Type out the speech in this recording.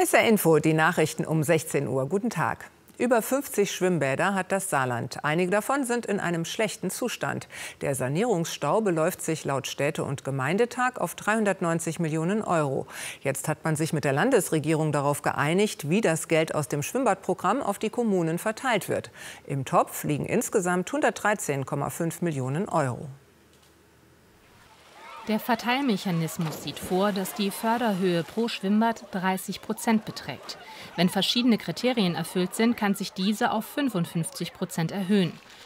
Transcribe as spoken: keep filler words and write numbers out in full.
S R Info, die Nachrichten um sechzehn Uhr. Guten Tag. Über fünfzig Schwimmbäder hat das Saarland. Einige davon sind in einem schlechten Zustand. Der Sanierungsstau beläuft sich laut Städte- und Gemeindetag auf dreihundertneunzig Millionen Euro. Jetzt hat man sich mit der Landesregierung darauf geeinigt, wie das Geld aus dem Schwimmbadprogramm auf die Kommunen verteilt wird. Im Topf liegen insgesamt hundertdreizehn Komma fünf Millionen Euro. Der Verteilmechanismus sieht vor, dass die Förderhöhe pro Schwimmbad dreißig Prozent beträgt. Wenn verschiedene Kriterien erfüllt sind, kann sich diese auf fünfundfünfzig Prozent erhöhen.